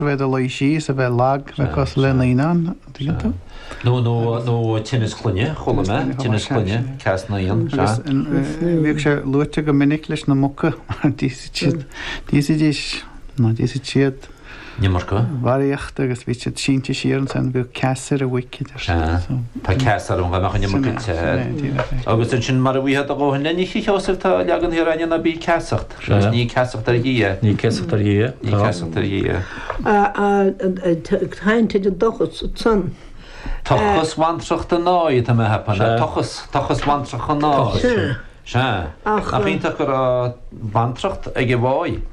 bheith a leisí a bheith lag bheith cos le naíán tíanta. nó tinnis clunne chola tinnis clunne cas naíon bhíh sé luite go minic leis na mucha díos siad Nimmarca bhaíocht agus bhí siad sínte sían san bhíh cear a wici Tá cear an bheach nimmarca agus an sin mar a bhíad a bhin lení chiáilh tá legan hí na bí ceacht ní ceach ar dhé ní ceach ar dhé ní ceach ar dhé Táinte de dochas san. Tuchas wantracht a náid a hepanna tuchas wantrach a náid se a bhínta gur wantracht ag bháid.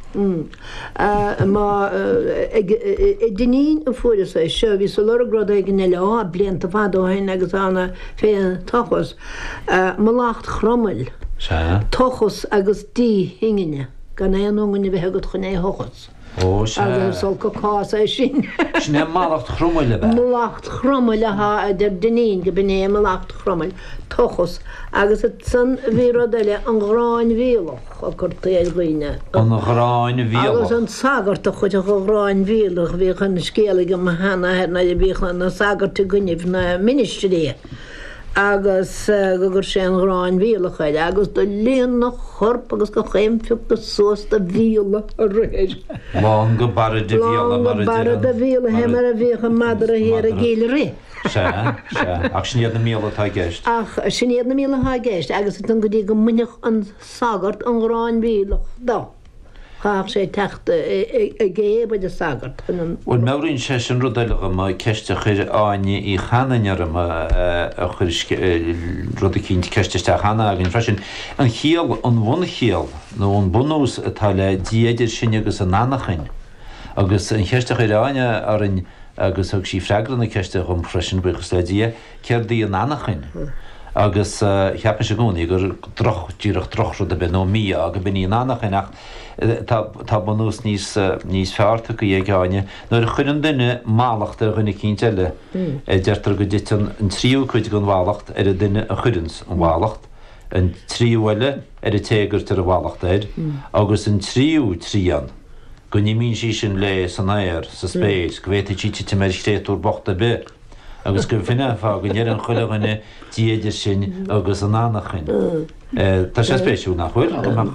Má dunín a fuair sé seo bhí sa leragrád ag an eile blianta fadóhain agus anna fé tochas má lácht chrommel tochas agus dí hingine gan éonúganna bheit agad chun é hochas. agus sol go cá é sin. Sné málacht chrommile bheith? Málacht chrommile ha idir dunín go binné málacht chrommil tochas agus san bhírad eile an gráin bhíalach a chu téalghine. An gráin bhíalach? Agus an sagarta chuid a gráin bhíalach bhí chun scéalaigh go hena herna i bhíchna na sagarta gunnimh na ministrí. agus gogur sé an gráin bhíalachaid agus do líon na chorp agus go chéimfiú go sósta bhíala a réir. Lán go bara de bhíala mar bara bhíala he mar a bhícha madar a héar a géile ré. Ach sinnéad na míla tá gceist. Ach sinnéad na míla tá gceist agus an go dtí go muineach an sagart an gráin bhíalach dá. Chaach sé teachta a géad a sagart. Bhfuil meíonn sé sin rudailech má ceiste chuir áine í chanaar a chuir rud a cinint ceiste chana agin freisin an chial an bhna chial nó an bunús atá le diaidir sin agus an nánachain. agus an cheiste chuir áine ar an agus thug sí freigranna ceiste chum freisin buchas le dia ceirdaí an nánachain. agus cheapan se gúnaí gur díireach troch rud a ben nó mí a go bin í nánachainach tá bunús níos fearrta go dhéáine nuair a chuann duine málacht ar chuna cinnte le deirtar go dit an tríú chuid go bhálacht ar a duine a chudans an bhálacht an tríúile ar a tégur ar a bhálacht éir agus an tríú trían go ní mín sí sin le san éir sa spéis go bhéta títe mar stéitú bochta be agus go finine fá go dhéar an chuileganna diaidir sin agus an nánachain. Tá sé spéisiú nach chuil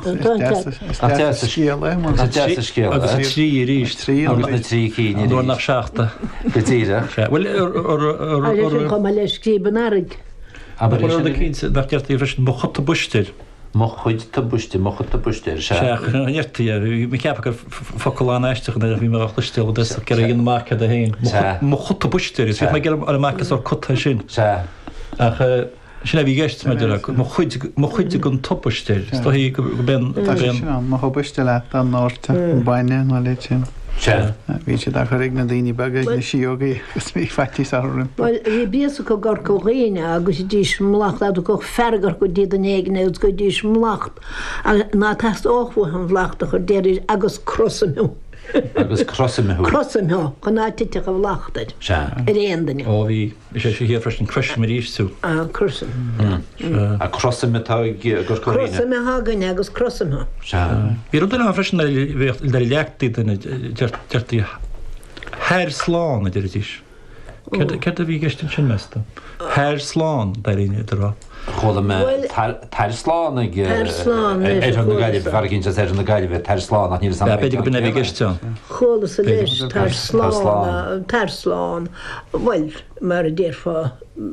scéal agus trí ríis trí agus na trí cíine dú nach seachta gotíre. Bhfuil chu le scríban aig. ceart í freisin mo chota buistir. Mo chuid tá buiste mo chut a buistir se. Seirtaí mé ceap gur focaáin eisteach na bhí mar chluisteil de ce gin marcha a héin. Mo chota buistir is mé ge ar machchas ó cota sin. Sin a bhí geist meidir mo chuide gon toppaistir. Tá hí go ben má chobuiste le an náirta baine ná le sin. Bhí sé a churig na daoine bagaid na siógaí gus mí feití árim. Well hí bíasa go gur cóghine agus i dtís mlacht a go fergar go dtí an éagnéid go dtís mlacht ná teist áhfu an bhlaachta chu déir agus crossamú. Agus crossamú. Crossamú chu náitiite go bhlachtaid. Réandaine. Ó bhí sé hí freisin cruis mar rísú. Crosam. A crossamtá gur choíine. Crossamú haganine agus crossamú. Bhí rudaile freisin le leachtaí deirtaí Thir sláán a deiríis. Ceir a bhí geistin sin measta. Thir sláán daíine idirrá. Chola me Thir sláán ag an na gaiileh farcinn ar an na gaiileh Thir sláán nach níos beidir go buna bhí geisteán. Chola sa leis Thir sláán bhfuil mar a déirfá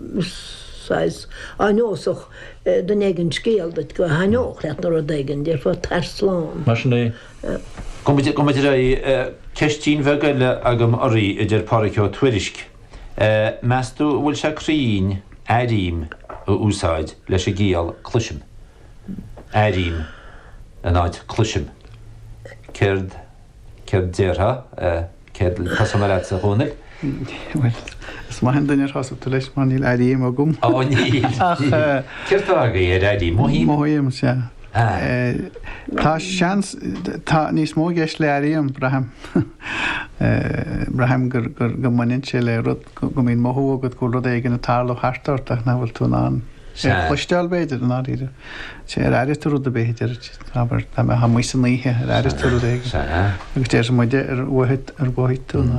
anósach den éigen scéal dat go haneoch leat nar a daigen déirfá Thir sláán. Mar sin Gomidir ceistín bhegaile agam orí idir páraceó tuairisc. Meastú bhfuil se crín airím ó úsáid leis a gíal cluisim. Airím a náid cluisim. Céird déirtha céird pasamaraid sa hónig. Is má hendaine hasú leis má níl airím a gum. Ceirtá aga airím móhíim se. Tá seans tá níos mó geis le aíam Braham gur go muinn sé le rud go mín mothú agad go rud éigen na tála hartartach na bhfuil tú ná chluisteáil beidir an áíidir. sé airú a béidir aber ha mu saníthe airú agus téir muide ar bhaid ar bhaidú.